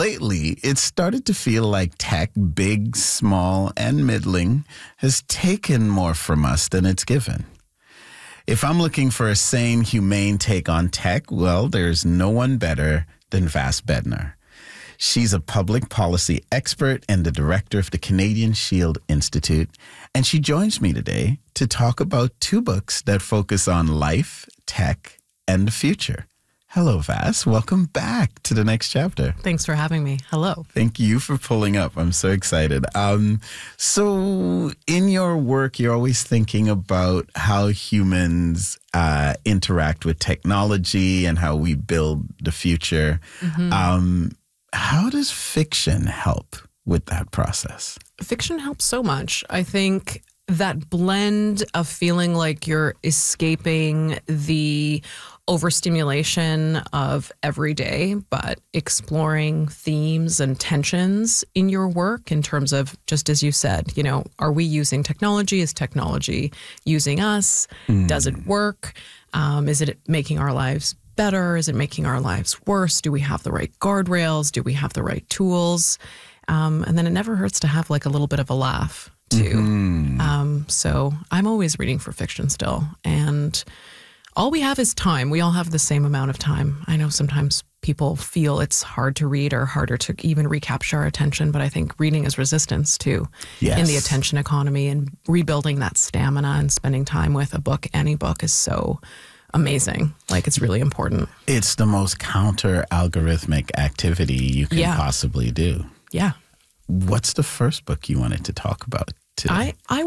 lately, it's started to feel like tech, big, small, and middling, has taken more from us than it's given. If I'm looking for a sane, humane take on tech, well, there's no one better than Vas Bednar. She's a public policy expert and the director of the Canadian Shield Institute, and she joins me today to talk about 2 books that focus on life, tech, and the future. Hello, Vas. Welcome back to the next chapter. Thanks for having me. Hello. Thank you for pulling up. I'm so excited. So in your work, you're always thinking about how humans interact with technology and how we build the future. Mm-hmm. How does fiction help with that process? Fiction helps so much. I think that blend of feeling like you're escaping the overstimulation of every day, but exploring themes and tensions in your work in terms of, just as you said, are we using technology? Is technology using us? Does it work? Is it making our lives better? Is it making our lives worse? Do we have the right guardrails? Do we have the right tools? And then it never hurts to have like a little bit of a laugh too. Mm-hmm. So I'm always reading for fiction still. And all we have is time. We all have the same amount of time. I know sometimes people feel it's hard to read or harder to even recapture our attention, but I think reading is resistance too. Yes. In the attention economy, and rebuilding that stamina and spending time with a book, any book, is so amazing. Like, it's really important. It's the most counter-algorithmic activity you can possibly do. Yeah. What's the first book you wanted to talk about today? I